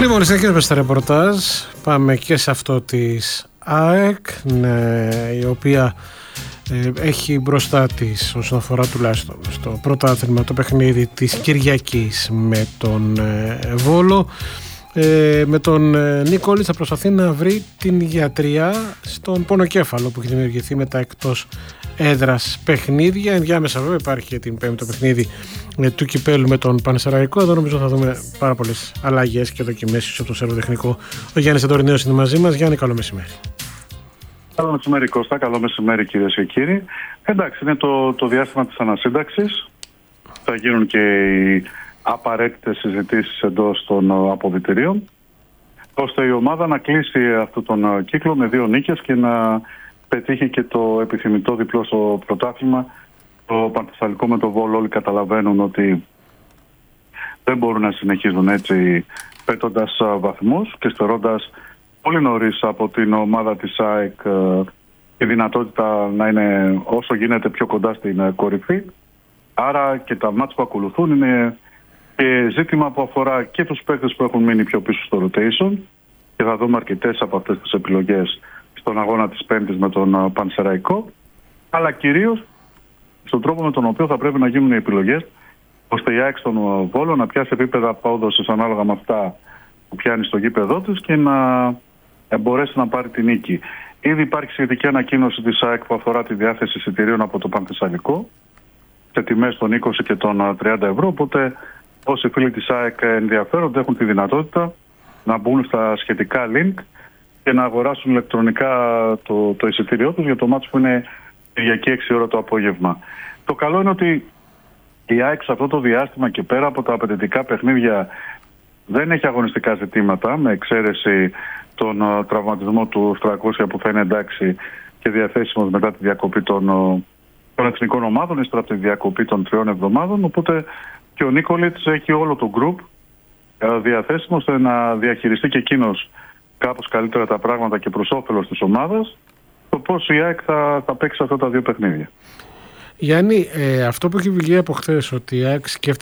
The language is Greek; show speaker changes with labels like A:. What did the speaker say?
A: Λοιπόν, συνεχίζουμε στα ρεπορτάζ. Πάμε και σε αυτό της ΑΕΚ, η οποία έχει μπροστά της, όσον αφορά τουλάχιστον στο πρωτάθλημα, το παιχνίδι της Κυριακής με τον Βόλο. Με τον Νίκολη θα προσπαθεί να βρει την γιατριά στον πονοκέφαλο που έχει δημιουργηθεί με τα εκτός έδρας παιχνίδια. Ενδιάμεσα βέβαια υπάρχει και την πέμπτο παιχνίδι του κυπέλου με τον Πανσεραϊκό. Εδώ νομίζω θα δούμε πάρα πολλές αλλαγές και δοκιμές από το σερβοτεχνικό. Ο Γιάννης Αντορινέος είναι μαζί μας. Γιάννη, καλό μεσημέρι.
B: Καλό μεσημέρι Κώστα, καλό μεσημέρι κυρίες και κύριοι. Εντάξει, είναι το διάστημα της ανασύνταξης. Θα γίνουν και οι απαραίτητες συζητήσεις εντός των αποδυτηρίων, ώστε η ομάδα να κλείσει αυτόν τον κύκλο με 2 νίκες και να πετύχει και το επιθυμητό διπλό στο πρωτάθλημα. Το Πανθεσσαλικό με το Βόλο όλοι καταλαβαίνουν ότι δεν μπορούν να συνεχίζουν έτσι, πέτοντας βαθμούς και στερώντας πολύ νωρίς από την ομάδα της ΑΕΚ τη δυνατότητα να είναι όσο γίνεται πιο κοντά στην κορυφή. Άρα και τα μάτς που ακολουθούν είναι και ζήτημα που αφορά και τους παίκτες που έχουν μείνει πιο πίσω στο rotation, και θα δούμε αρκετές από αυτές τις επιλογές στον αγώνα της Πέμπτης με τον Πανσεραϊκό, αλλά κυρίως στον τρόπο με τον οποίο θα πρέπει να γίνουν οι επιλογές, ώστε η ΑΕΚ στον Βόλο να πιάσει επίπεδα απόδοσης ανάλογα με αυτά που πιάνει στο γήπεδό της και να μπορέσει να πάρει την νίκη. Ήδη υπάρχει σχετική ανακοίνωση της ΑΕΚ που αφορά τη διάθεση εισιτηρίων από το Πανθεσσαλικό σε τιμές των 20 και των 30 ευρώ, οπότε όσοι φίλοι της ΑΕΚ ενδιαφέρονται έχουν τη δυνατότητα να μπουν στα σχετικά link και να αγοράσουν ηλεκτρονικά το εισιτήριό τους για το μάτς που είναι Κυριακή 6 ώρα το απόγευμα. Το καλό είναι ότι η ΑΕΚ σε αυτό το διάστημα και πέρα από τα απαιτητικά παιχνίδια δεν έχει αγωνιστικά ζητήματα, με εξαίρεση τον τραυματισμό του Στρακούσια που θα είναι εντάξει και διαθέσιμος μετά τη διακοπή των εθνικών ομάδων, ύστερα από τη διακοπή των 3 εβδομάδων. Οπότε και ο Νίκολιτς έχει όλο το group διαθέσιμο ώστε να διαχειριστεί και εκείνος κάπως καλύτερα τα πράγματα και προς όφελος της ομάδας, το πώς η ΑΕΚ θα παίξει αυτά τα 2 παιχνίδια.
A: Γιάννη, αυτό που έχει βγει από χθες, ότι η ΑΕΚ σκέφτεται